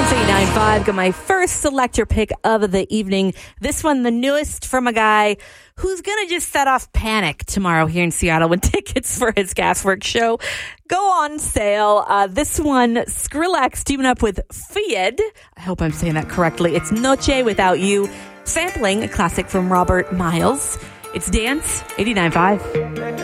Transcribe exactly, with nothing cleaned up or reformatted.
eighty-nine point five got my first selector pick of the evening. This one, the newest from a guy who's going to just set off panic tomorrow here in Seattle when tickets for his Gasworks show go on sale. Uh, this one, Skrillex teaming up with Fied. I hope I'm saying that correctly. It's Noche Without You, sampling a classic from Robert Miles. It's Dance eighty-nine point five.